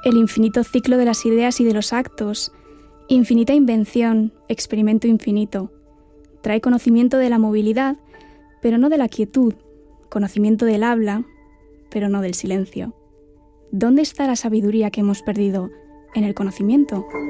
el infinito ciclo de las ideas y de los actos, infinita invención, experimento infinito. Trae conocimiento de la movilidad, pero no de la quietud, conocimiento del habla, pero no del silencio. ¿Dónde está la sabiduría que hemos perdido en el conocimiento?